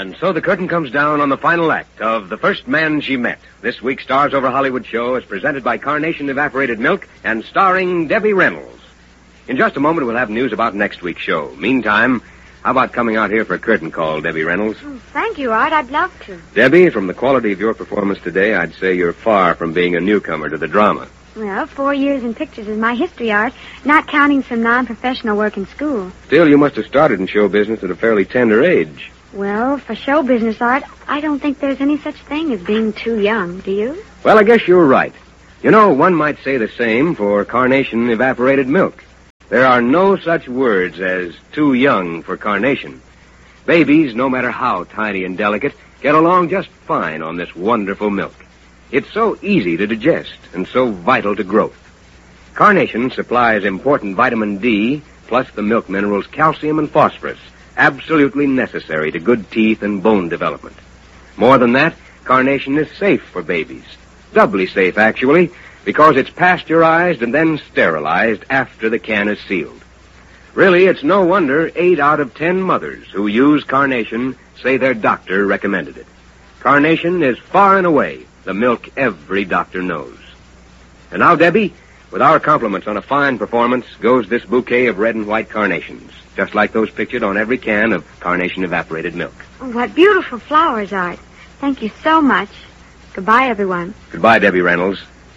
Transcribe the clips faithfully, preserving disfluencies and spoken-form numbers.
And so the curtain comes down on the final act of The First Man She Met. This week's Stars Over Hollywood show is presented by Carnation Evaporated Milk and starring Debbie Reynolds. In just a moment, we'll have news about next week's show. Meantime, how about coming out here for a curtain call, Debbie Reynolds? Oh, thank you, Art. I'd love to. Debbie, from the quality of your performance today, I'd say you're far from being a newcomer to the drama. Well, four years in pictures is my history, Art, not counting some non-professional work in school. Still, you must have started in show business at a fairly tender age. Well, for show business, Art, I don't think there's any such thing as being too young, do you? Well, I guess you're right. You know, one might say the same for Carnation Evaporated Milk. There are no such words as too young for Carnation. Babies, no matter how tiny and delicate, get along just fine on this wonderful milk. It's so easy to digest and so vital to growth. Carnation supplies important vitamin D, plus the milk minerals calcium and phosphorus, absolutely necessary to good teeth and bone development. More than that, Carnation is safe for babies. Doubly safe, actually, because it's pasteurized and then sterilized after the can is sealed. Really, it's no wonder eight out of ten mothers who use Carnation say their doctor recommended it. Carnation is far and away the milk every doctor knows. And now, Debbie, with our compliments on a fine performance, goes this bouquet of red and white carnations, just like those pictured on every can of Carnation Evaporated Milk. Oh, what beautiful flowers, Art. Thank you so much. Goodbye, everyone. Goodbye, Debbie Reynolds.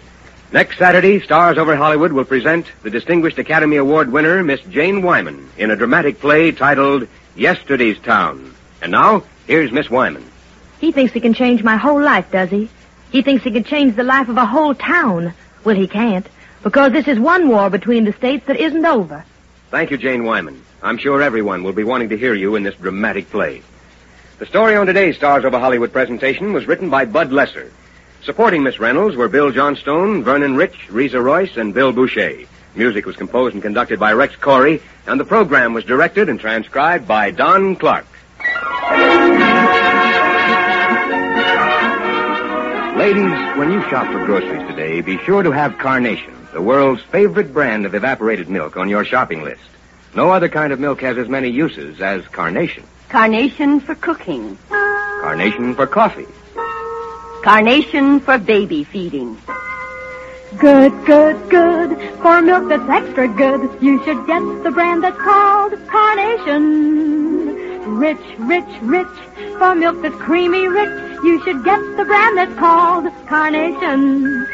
Next Saturday, Stars Over Hollywood will present the Distinguished Academy Award winner, Miss Jane Wyman, in a dramatic play titled Yesterday's Town. And now, here's Miss Wyman. He thinks he can change my whole life, does he? He thinks he can change the life of a whole town. Well, he can't, because this is one war between the states that isn't over. Thank you, Jane Wyman. I'm sure everyone will be wanting to hear you in this dramatic play. The story on today's Stars Over Hollywood presentation was written by Bud Lesser. Supporting Miss Reynolds were Bill Johnstone, Vernon Rich, Reza Royce, and Bill Boucher. Music was composed and conducted by Rex Corey, and the program was directed and transcribed by Don Clark. Ladies, when you shop for groceries today, be sure to have Carnation, the world's favorite brand of evaporated milk, on your shopping list. No other kind of milk has as many uses as Carnation. Carnation for cooking. Carnation for coffee. Carnation for baby feeding. Good, good, good. For milk that's extra good, you should get the brand that's called Carnation. Rich, rich, rich. For milk that's creamy rich, you should get the brand that's called Carnation.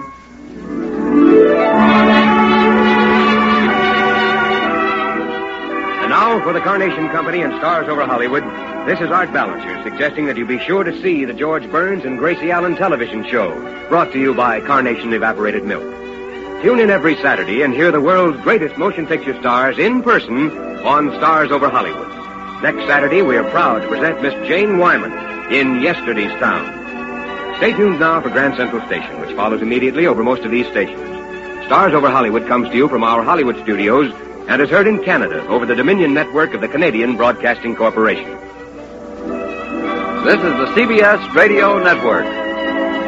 And now, for the Carnation Company and Stars Over Hollywood, this is Art Ballinger suggesting that you be sure to see the George Burns and Gracie Allen television show, brought to you by Carnation Evaporated Milk. Tune in every Saturday and hear the world's greatest motion picture stars in person on Stars Over Hollywood. Next Saturday, we are proud to present Miss Jane Wyman in Yesterday's Town. Stay tuned now for Grand Central Station, which follows immediately over most of these stations. Stars Over Hollywood comes to you from our Hollywood studios and is heard in Canada over the Dominion network of the Canadian Broadcasting Corporation. This is the C B S Radio Network.